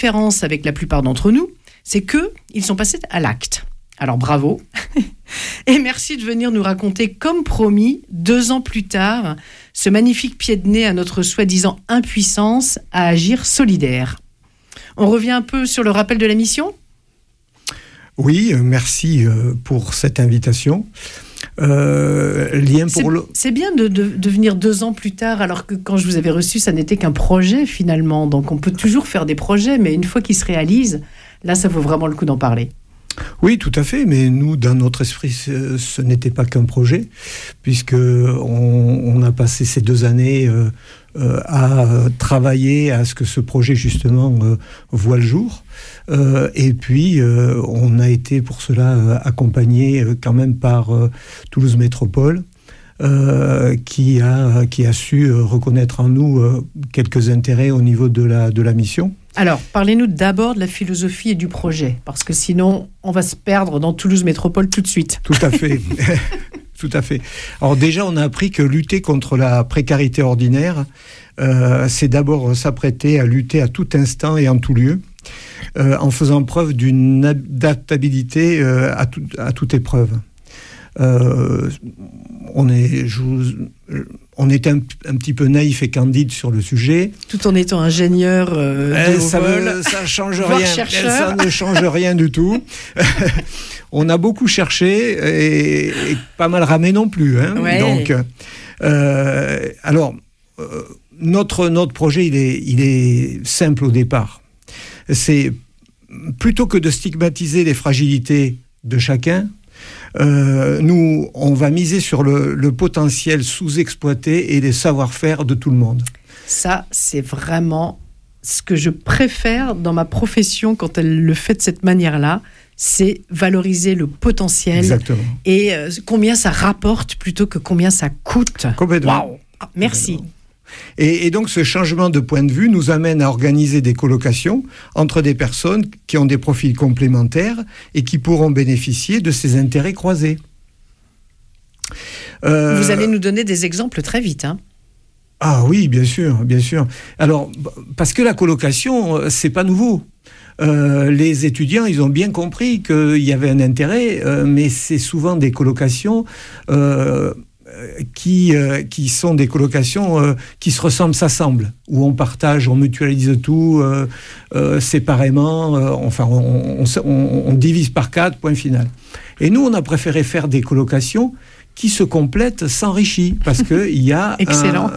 différence avec la plupart d'entre nous, c'est qu'ils sont passés à l'acte. Alors bravo et merci de venir nous raconter, comme promis, 2 ans plus tard, ce magnifique pied de nez à notre soi-disant impuissance à agir solidaire. On revient un peu sur le rappel de la mission ? Oui, merci pour cette invitation. C'est bien de venir 2 ans plus tard, alors que quand je vous avais reçu, ça n'était qu'un projet finalement. Donc on peut toujours faire des projets, mais une fois qu'ils se réalisent, là ça vaut vraiment le coup d'en parler. Oui, tout à fait, mais nous, dans notre esprit, ce n'était pas qu'un projet, puisqu'on a passé ces 2 années à travailler à ce que ce projet, justement, voit le jour. Et puis, on a été, pour cela, accompagné quand même par Toulouse Métropole, qui a su reconnaître en nous quelques intérêts au niveau de la mission. Alors, parlez-nous d'abord de la philosophie et du projet, parce que sinon, on va se perdre dans Toulouse Métropole tout de suite. Tout à fait. Tout à fait. Alors déjà, on a appris que lutter contre la précarité ordinaire, c'est d'abord s'apprêter à lutter à tout instant et en tout lieu, en faisant preuve d'une adaptabilité à toute épreuve. On était un petit peu naïf et candide sur le sujet. Tout en étant ingénieur de haut vol. Ça change rien. Ça ne change rien du tout. On a beaucoup cherché et pas mal ramé non plus. Hein. Ouais. Donc, notre projet, il est simple au départ. C'est plutôt que de stigmatiser les fragilités de chacun. Nous, on va miser sur le potentiel sous-exploité et les savoir-faire de tout le monde. Ça, c'est vraiment ce que je préfère dans ma profession quand elle le fait de cette manière-là, c'est valoriser le potentiel. Exactement. Et combien ça rapporte plutôt que combien ça coûte. Complètement. Waouh. Merci. Et donc, ce changement de point de vue nous amène à organiser des colocations entre des personnes qui ont des profils complémentaires et qui pourront bénéficier de ces intérêts croisés. Vous allez nous donner des exemples très vite, hein ? Ah oui, bien sûr, bien sûr. Alors, parce que la colocation, c'est pas nouveau. Les étudiants, ils ont bien compris qu'il y avait un intérêt, mais c'est souvent des colocations qui sont des colocations qui se ressemblent, s'assemblent, où on partage, on mutualise tout séparément, on divise par 4, point final. Et nous, on a préféré faire des colocations qui se complètent, s'enrichissent, parce qu'il y a excellent.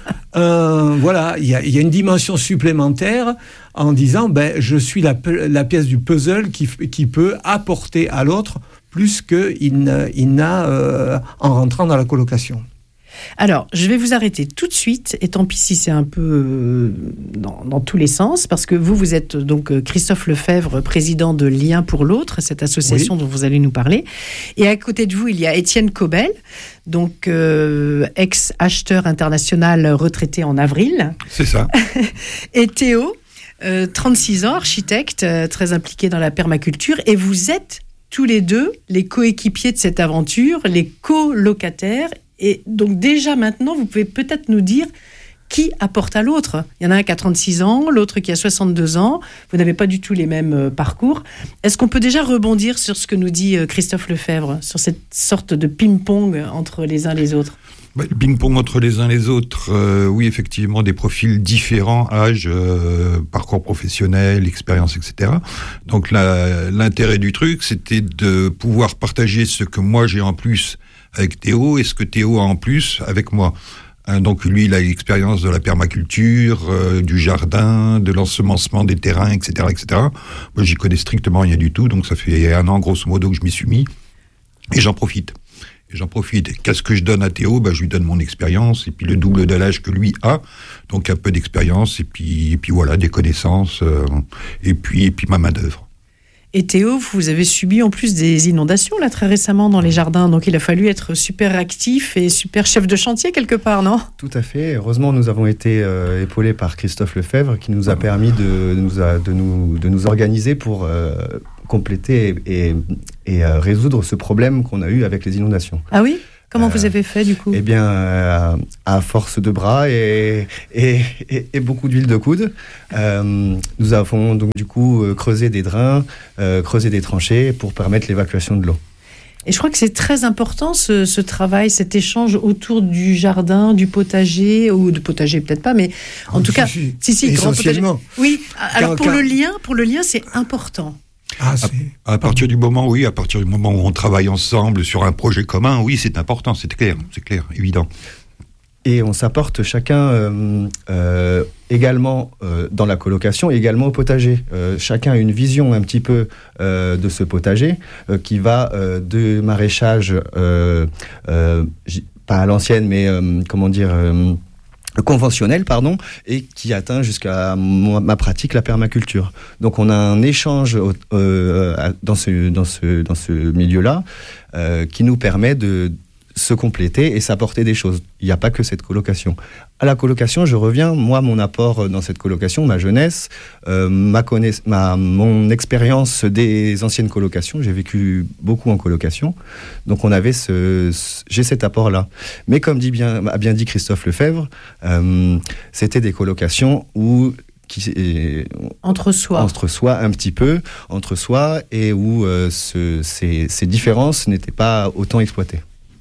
Il y a une dimension supplémentaire en disant, je suis la pièce du puzzle qui peut apporter à l'autre plus qu'il n'a en rentrant dans la colocation. Alors, je vais vous arrêter tout de suite, et tant pis si c'est un peu dans tous les sens, parce que vous êtes donc Christophe Lefebvre, président de Liens pour l'autre, cette association dont vous allez nous parler. Et à côté de vous, il y a Étienne Cobel, donc ex-acheteur international retraité en avril. C'est ça. Et Théo, 36 ans, architecte, très impliqué dans la permaculture, et vous êtes tous les deux les coéquipiers de cette aventure, les colocataires. Et donc déjà maintenant, vous pouvez peut-être nous dire qui apporte à l'autre. Il y en a un qui a 36 ans, l'autre qui a 62 ans. Vous n'avez pas du tout les mêmes parcours. Est-ce qu'on peut déjà rebondir sur ce que nous dit Christophe Lefebvre, sur cette sorte de ping-pong entre les uns et les autres ? Le ping-pong entre les uns et les autres, oui, effectivement, des profils différents, âge, parcours professionnel, expérience, etc. Donc l'intérêt du truc, c'était de pouvoir partager ce que moi j'ai en plus avec Théo et ce que Théo a en plus avec moi. Donc lui, il a l'expérience de la permaculture, du jardin, de l'ensemencement des terrains, etc., etc. Moi, j'y connais strictement rien du tout, donc ça fait 1 an, grosso modo, que je m'y suis mis, et j'en profite. Qu'est-ce que je donne à Théo ? Je lui donne mon expérience, et puis le double de l'âge que lui a, donc un peu d'expérience, et puis voilà, des connaissances, et puis ma main-d'œuvre. Et Théo, vous avez subi en plus des inondations là très récemment dans les jardins, donc il a fallu être super actif et super chef de chantier quelque part, non ? Tout à fait. Heureusement, nous avons été épaulés par Christophe Lefebvre qui nous a permis de nous organiser pour compléter et résoudre ce problème qu'on a eu avec les inondations. Ah oui ? Comment vous avez fait du coup ? Eh bien, à force de bras et beaucoup d'huile de coude, nous avons donc du coup creusé des drains, creusé des tranchées pour permettre l'évacuation de l'eau. Et je crois que c'est très important ce travail, cet échange autour du jardin, du potager, ou de potager peut-être pas, mais en tout cas, si, grand potager. Oui, alors pour le lien, c'est important. À partir du moment où on travaille ensemble sur un projet commun, oui, c'est important, c'est clair, évident. Et on s'apporte chacun également dans la colocation, également au potager. Chacun a une vision un petit peu de ce potager qui va de maraîchage, pas à l'ancienne, mais conventionnel, et qui atteint jusqu'à ma pratique, la permaculture. Donc on a un échange dans ce milieu-là qui nous permet de se compléter et s'apporter des choses. Il n'y a pas que cette colocation. À la colocation, je reviens, moi, mon apport dans cette colocation, ma jeunesse, mon expérience des anciennes colocations, j'ai vécu beaucoup en colocation, donc j'ai cet apport-là. Mais comme a bien dit Christophe Lefebvre, c'était des colocations où entre soi un petit peu, entre soi, et où ces différences n'étaient pas autant exploitées.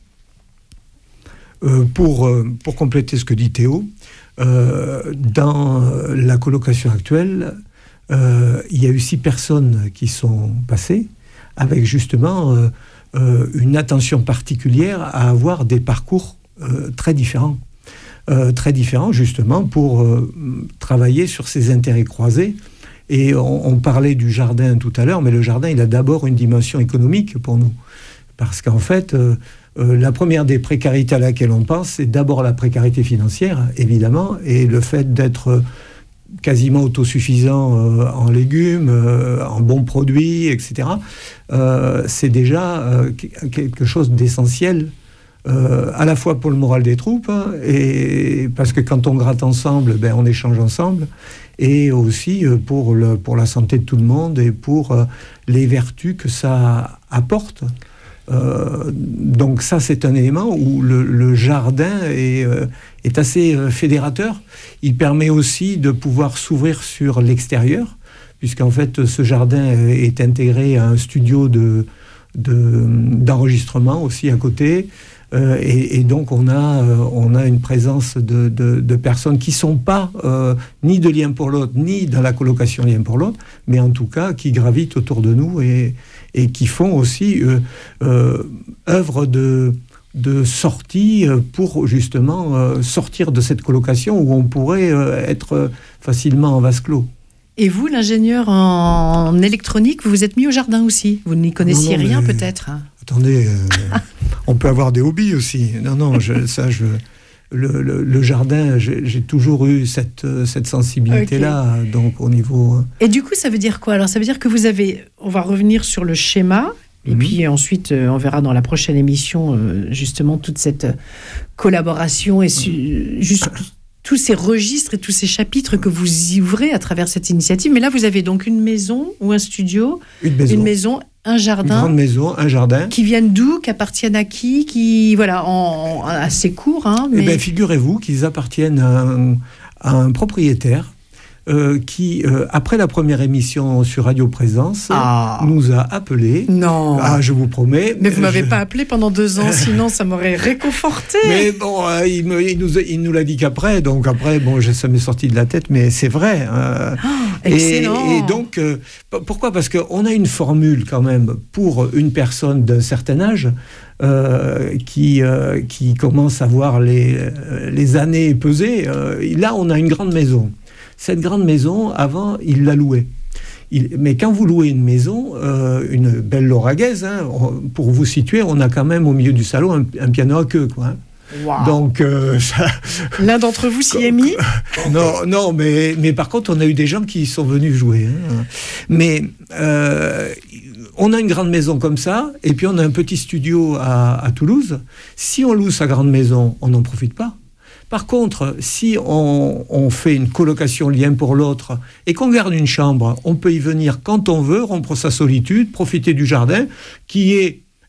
Pour compléter ce que dit Théo, dans la colocation actuelle, il y a eu 6 personnes qui sont passées avec justement une attention particulière à avoir des parcours très différents justement pour travailler sur ces intérêts croisés. Et on parlait du jardin tout à l'heure, mais le jardin, il a d'abord une dimension économique pour nous. Parce qu'en fait, la première des précarités à laquelle on pense, c'est d'abord la précarité financière, évidemment, et le fait d'être quasiment autosuffisant en légumes, en bons produits, etc. C'est déjà quelque chose d'essentiel, à la fois pour le moral des troupes, et parce que quand on gratte ensemble, on échange ensemble, et aussi pour la santé de tout le monde et pour les vertus que ça apporte. Donc ça, c'est un élément où le jardin est assez fédérateur. Il permet aussi de pouvoir s'ouvrir sur l'extérieur, puisqu'en fait ce jardin est intégré à un studio d'enregistrement aussi à côté, et donc on a une présence de personnes qui sont pas ni de lien pour l'autre, ni dans la colocation lien pour l'autre, mais en tout cas qui gravitent autour de nous et qui font aussi œuvre de sortie pour justement sortir de cette colocation où on pourrait être facilement en vase clos. Et vous, l'ingénieur en électronique, vous vous êtes mis au jardin aussi. Vous n'y connaissiez rien peut-être. Attendez, on peut avoir des hobbies aussi. Le jardin, j'ai toujours eu cette sensibilité-là, okay. Donc au niveau... Et du coup, ça veut dire quoi ? Alors, ça veut dire que on va revenir sur le schéma, et puis ensuite, on verra dans la prochaine émission, justement, toute cette collaboration et juste tous ces registres et tous ces chapitres que vous y ouvrez à travers cette initiative. Mais là, vous avez donc une maison ou un studio, une maison, un jardin. Une grande maison, un jardin. Qui viennent d'où, qui appartiennent à qui voilà, assez court. Mais... Eh bien, figurez-vous qu'ils appartiennent à un propriétaire qui, après la première émission sur Radio Présence, nous a appelés. Non. Je vous promets. Mais vous ne m'avez pas appelé pendant 2 ans, sinon ça m'aurait réconforté. Mais bon, il nous l'a dit qu'après, donc après, ça m'est sorti de la tête, mais c'est vrai. Excellent. Et donc, pourquoi ? Parce qu'on a une formule quand même pour une personne d'un certain âge qui commence à voir les années peser. Là, on a une grande maison. Cette grande maison, avant, il la louait. Mais quand vous louez une maison, une belle lauragaise, pour vous situer, on a quand même au milieu du salon un piano à queue, quoi. Wow. Donc, l'un d'entre vous s'y est mis ? Non, mais par contre, on a eu des gens qui sont venus jouer. Mais on a une grande maison comme ça, et puis on a un petit studio à Toulouse. Si on loue sa grande maison, on n'en profite pas. Par contre, si on fait une colocation lien pour l'autre et qu'on garde une chambre, on peut y venir quand on veut, rompre sa solitude, profiter du jardin, qui est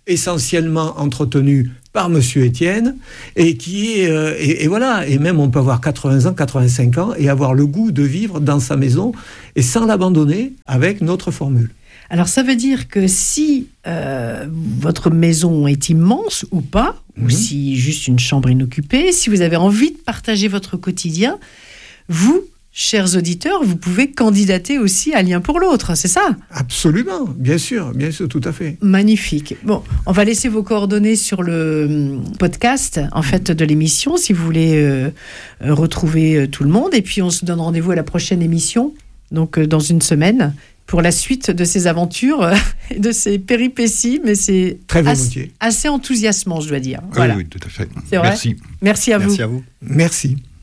essentiellement entretenu par Monsieur Étienne, et qui est, et voilà, et même on peut avoir 80 ans, 85 ans, et avoir le goût de vivre dans sa maison, et sans l'abandonner avec notre formule. Alors ça veut dire que si votre maison est immense ou pas, ou si juste une chambre inoccupée, si vous avez envie de partager votre quotidien, vous, chers auditeurs, vous pouvez candidater aussi à Lien pour l'autre, c'est ça ? Absolument, bien sûr, tout à fait. Magnifique. Bon, on va laisser vos coordonnées sur le podcast en fait de l'émission si vous voulez retrouver tout le monde. Et puis on se donne rendez-vous à la prochaine émission, donc dans une semaine, pour la suite de ces aventures et de ces péripéties. Mais c'est très volontiers. Assez enthousiasmant, je dois dire. Voilà. Oui, tout à fait. C'est vrai. Merci. Merci à vous. Merci à vous. Merci.